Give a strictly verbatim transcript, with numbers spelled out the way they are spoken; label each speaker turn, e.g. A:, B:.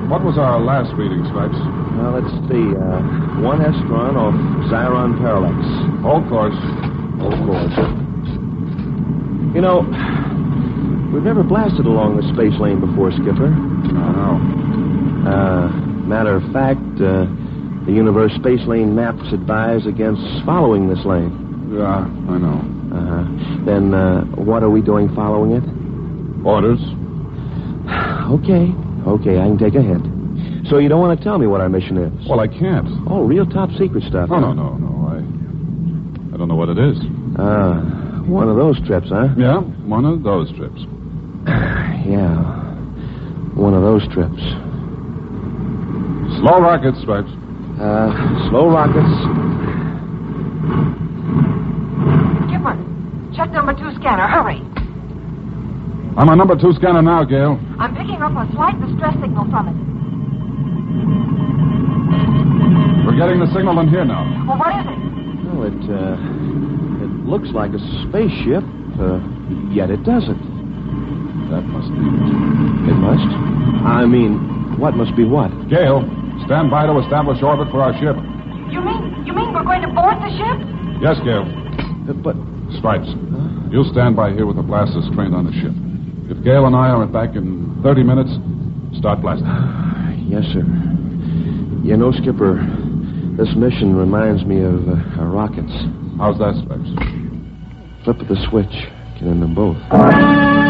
A: What was our last reading, Stripes?
B: Well, let's see. Uh, one Estron off Xiron Parallax.
A: Hold course.
B: Hold course. You know, we've never blasted along the space lane before, Skipper.
A: No.
B: Uh, matter of fact, uh, the Universe Space Lane maps advise against following this lane.
A: Yeah, I know.
B: Uh-huh. Then, uh, what are we doing following it?
A: Orders?
B: Okay. Okay, I can take a hint. So you don't want to tell me what our mission is?
A: Well, I can't.
B: Oh, real top secret stuff.
A: No,
B: huh?
A: no, no, no. I I don't know what it is.
B: Ah, one of those trips, huh?
A: Yeah, one of those trips.
B: Yeah, one of those trips.
A: Slow rockets, Stripes.
B: Uh, slow rockets.
C: Skipper, check number two scanner. Hurry.
A: I'm on number two scanner now, Gail.
C: I'm picking up a slight distress signal from it.
A: We're getting the signal in here now.
C: Well, what is it?
B: Well, it, uh, it looks like a spaceship, uh, yet it doesn't.
A: That must be it.
B: It must? I mean, what must be what?
A: Gail, stand by to establish orbit for our ship.
C: You mean, you mean we're going to board the ship?
A: Yes, Gail.
B: Uh, but...
A: Stripes, you'll stand by here with the blasters trained on the ship. If Gail and I are back in thirty minutes, start blasting.
B: Yes, sir. You know, Skipper, this mission reminds me of uh, rockets.
A: How's that, Stripes?
B: Flip of the switch. Get in them both.